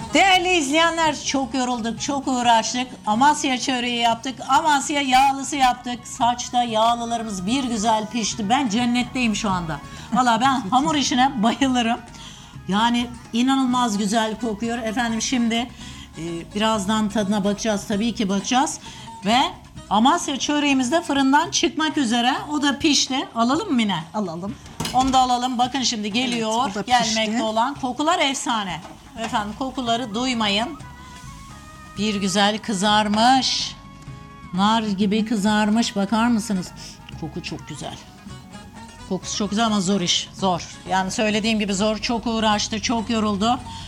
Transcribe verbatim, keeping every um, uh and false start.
Değerli izleyenler, çok yorulduk, çok uğraştık. Amasya çöreği yaptık, Amasya yağlısı yaptık. Saçta yağlılarımız bir güzel pişti. Ben cennetteyim şu anda. Valla ben hamur işine bayılırım. Yani inanılmaz güzel kokuyor. Efendim şimdi e, birazdan tadına bakacağız, tabii ki bakacağız. Ve Amasya çöreğimiz de fırından çıkmak üzere. O da pişti. Alalım mı Mine? Alalım. Onu da alalım. Bakın şimdi geliyor. Evet, o da pişti. Gelmekte olan kokular efsane. Efendim kokuları duymayın. Bir güzel kızarmış. Nar gibi kızarmış. Bakar mısınız? Koku çok güzel. Kokusu çok güzel ama zor iş. Zor. Yani söylediğim gibi zor. Çok uğraştı. Çok yoruldu.